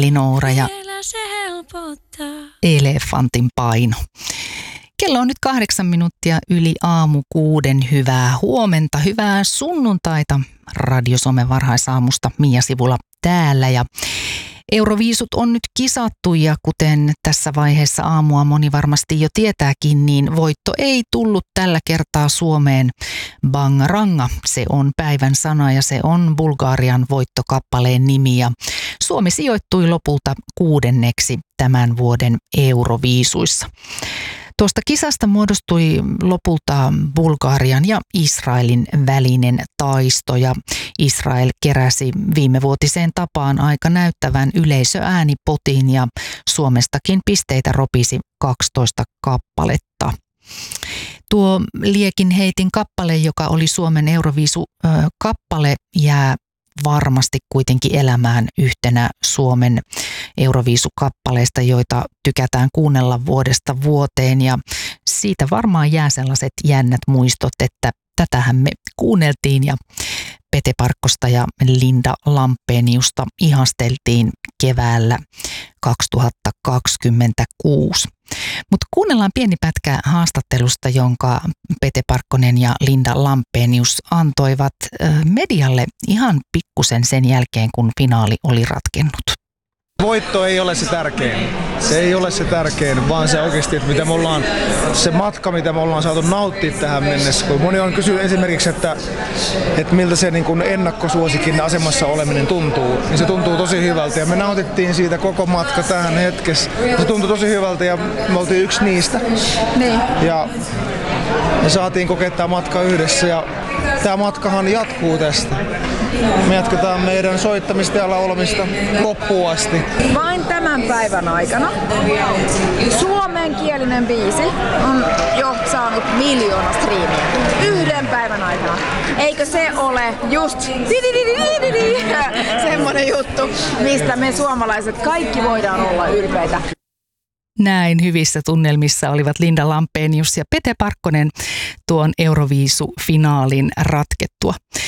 Noora ja Elefantin paino. Kello on nyt 8 minuuttia yli aamu 6. Hyvää huomenta, hyvää sunnuntaita Radio Suomen varhaisaamusta. Mia Sivula täällä ja Euroviisut on nyt kisattu ja kuten tässä vaiheessa aamua moni varmasti jo tietääkin, niin voitto ei tullut tällä kertaa Suomeen. Bangaranga, se on päivän sana ja se on Bulgarian voittokappaleen nimi ja Suomi sijoittui lopulta 6. tämän vuoden Euroviisuissa. Tuosta kisasta muodostui lopulta Bulgarian ja Israelin välinen taisto ja Israel keräsi viimevuotiseen tapaan aika näyttävän yleisöäänipotin ja Suomestakin pisteitä ropisi 12 kappaletta. Tuo Liekin heitin kappale, joka oli Suomen Euroviisu-kappale, jää varmasti kuitenkin elämään yhtenä Suomen Euroviisukappaleista, joita tykätään kuunnella vuodesta vuoteen ja siitä varmaan jää sellaiset jännät muistot, että tätähän me kuunneltiin ja Pete Parkkosta ja Linda Lampeniusta ihasteltiin keväällä 2026. Mutta kuunnellaan pieni pätkä haastattelusta, jonka Pete Parkkonen ja Linda Lampenius antoivat medialle ihan pikkusen sen jälkeen, kun finaali oli ratkennut. Voitto ei ole se tärkein. Se ei ole se tärkein, vaan se oikeasti, että mitä me ollaan, se matka, mitä me ollaan saatu nauttia tähän mennessä. Kun moni on kysynyt esimerkiksi, että miltä se niin kuin ennakkosuosikin asemassa oleminen tuntuu, niin se tuntuu tosi hyvältä. Ja me nautittiin siitä koko matka tähän hetkessä. Se tuntui tosi hyvältä ja me oltiin yksi niistä. Niin. Ja me saatiin kokea tämä matka yhdessä ja tämä matkahan jatkuu tästä. Me jatketaan meidän soittamista ja laulamista loppuun asti. Vain tämän päivän aikana suomenkielinen biisi on jo saanut 1 000 000 striimiä. Yhden päivän aikana. Eikö se ole just semmoinen juttu, mistä me suomalaiset kaikki voidaan olla ylpeitä. Näin hyvissä tunnelmissa olivat Linda Lampenius ja Pete Parkkonen tuon Euroviisu-finaalin ratkettua.